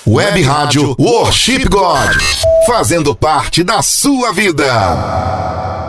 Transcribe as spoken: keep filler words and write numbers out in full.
Web Rádio Worship God, fazendo parte da sua vida.